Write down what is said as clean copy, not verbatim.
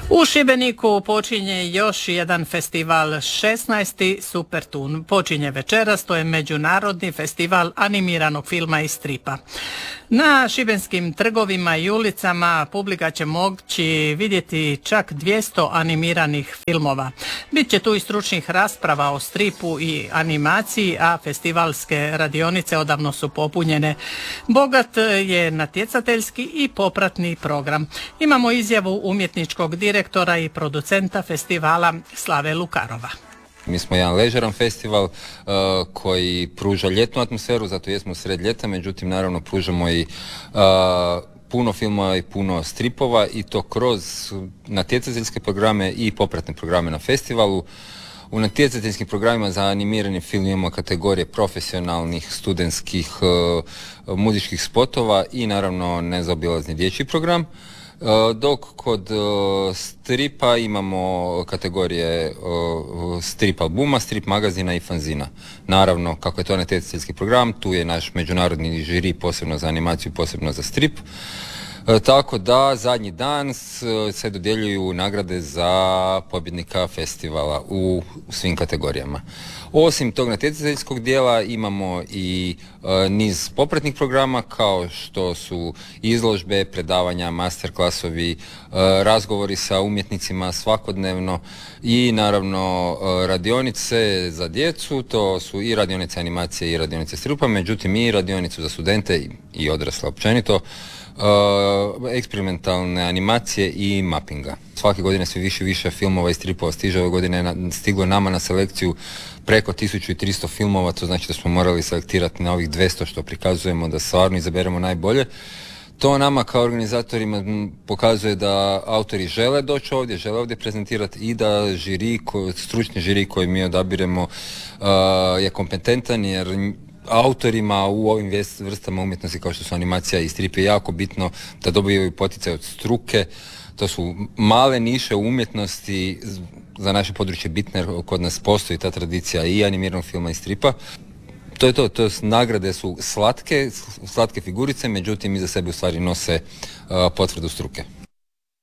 U Šibeniku počinje još jedan festival, 16. Supertun. Počinje večeras, to je Međunarodni festival animiranog filma i stripa. Na šibenskim trgovima i ulicama publika će moći vidjeti čak 200 animiranih filmova. Biće tu i stručnih rasprava o stripu i animaciji, a festivalske radionice odavno su popunjene. Bogat je natjecateljski i popratni program. Imamo izjavu umjetničkog direktora i producenta festivala Slave Lukarova. Mi smo jedan ležeran festival koji pruža ljetnu atmosferu, zato jesmo sred ljeta, međutim naravno pružamo i puno filmova i puno stripova i to kroz natjecateljske programe i popratne programe na festivalu. U natjecateljskim programima za animirani film imamo kategorije profesionalnih, studentskih, muzičkih spotova i naravno nezaobilazni dječji program. Dok kod stripa imamo kategorije strip albuma, strip magazina i fanzina. Naravno, kako je to natjecateljski program, tu je naš međunarodni žiri posebno za animaciju, posebno za strip. Tako da zadnji dan se dodjeljuju nagrade za pobjednika festivala u svim kategorijama. Osim tog natjecateljskog dijela imamo i niz popratnih programa kao što su izložbe, predavanja, masterklasovi, razgovori sa umjetnicima svakodnevno i naravno radionice za djecu, to su i radionice animacije i radionice stripa, međutim i radionicu za studente i odrasle općenito, eksperimentalne animacije i mappinga. Svake godine sve više i više filmova i stripova stiže. Ove godine je stiglo nama na selekciju preko 1300 filmova, to znači da smo morali selektirati na ovih 200 što prikazujemo da stvarno izaberemo najbolje. To nama kao organizatorima pokazuje da autori žele doći ovdje, žele ovdje prezentirati i da stručni žiri koji mi odabiremo je kompetentan, jer autorima u ovim vrstama umjetnosti kao što su animacija i strip je jako bitno da dobiju poticaj od struke. To su male niše umjetnosti za naše područje bitne, jer kod nas postoji ta tradicija i animiranog filma i stripa. To je to, nagrade su slatke figurice, međutim iza sebe u stvari nose potvrdu struke.